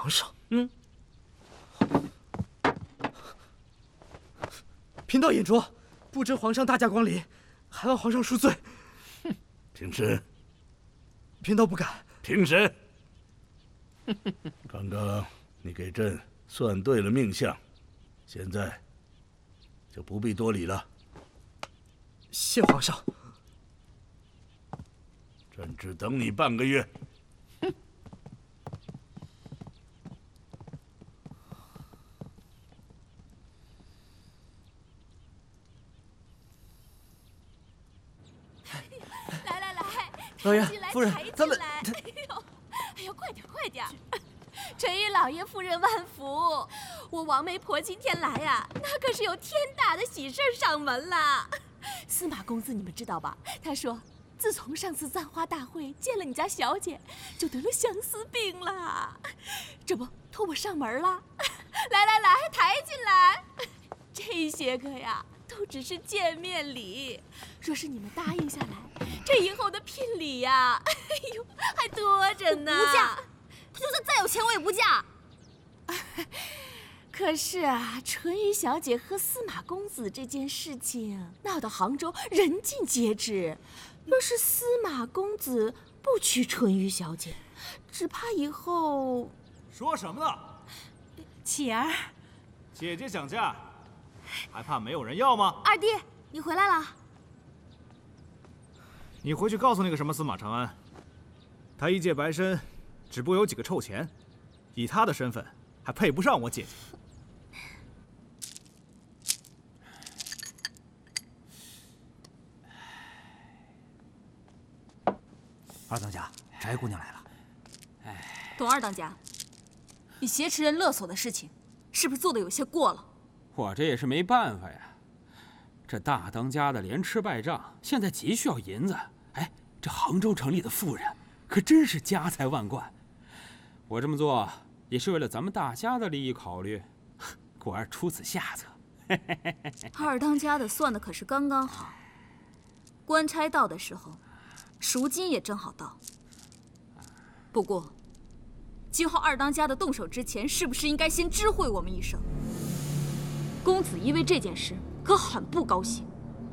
皇上，贫道眼拙，不知皇上大驾光临，还望皇上恕罪。 平身。 贫道不敢。 平身。刚刚你给朕算对了命相，现在就不必多礼了。 谢皇上。 朕只等你半个月。 老爷、夫人，咱们…… 哎呦，快点，快点！陈玉老爷夫人万福，我王媒婆今天来呀，那可是有天大的喜事上门了。司马公子，你们知道吧？他说，自从上次簪花大会见了你家小姐，就得了相思病了。这不托我上门了。来，抬进来。这些个呀，都只是见面礼。若是你们答应下来，这以后的聘礼呀，哎呦，还多着呢。 不嫁，就算再有钱我也不嫁。 可是啊，纯玉小姐和司马公子这件事情闹到杭州，人尽皆知。若是司马公子不娶纯玉小姐，只怕以后…… 说什么呢？ 启儿， 姐姐想嫁，还怕没有人要吗？ 二弟，你回来了。 你回去告诉那个什么司马长安，他一介白身，只不过有几个臭钱，以他的身份，还配不上我姐姐。 二当家，翟姑娘来了。 董二当家，你挟持人勒索的事情，是不是做的有些过了？ 我这也是没办法呀。这大当家的连吃败仗，现在急需要银子。哎，这杭州城里的富人可真是家财万贯。我这么做也是为了咱们大家的利益考虑，果然出此下策。 二当家的算的可是刚刚好，官差到的时候，赎金也正好到。不过，今后二当家的动手之前，是不是应该先知会我们一声？公子因为这件事可很不高兴。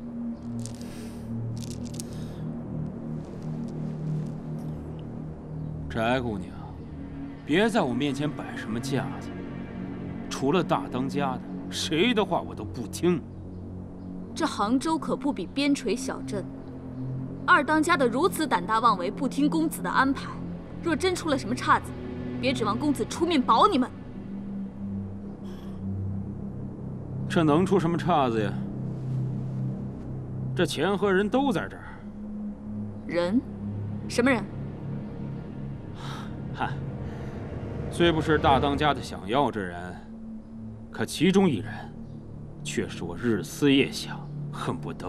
翟姑娘，别在我面前摆什么架子。除了大当家的，谁的话我都不听。 这杭州可不比边陲小镇，二当家的如此胆大妄为，不听公子的安排，若真出了什么岔子，别指望公子出面保你们。 这能出什么岔子呀？这钱和人都在这儿。 人？什么人？ 嗨，虽不是大当家的想要之人，可其中一人，却是我日思夜想，恨不得